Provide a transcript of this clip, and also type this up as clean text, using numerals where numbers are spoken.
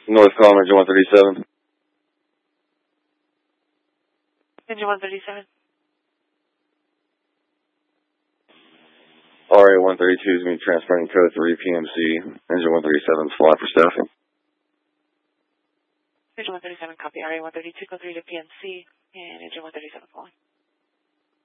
North Calm, Engine 137. Engine 137. RA 132 is going to be transporting code 3 PMC. Engine 137 fly for staffing. Engine 137, copy. RA 132, code 3 to PMC, and Engine 137 flying.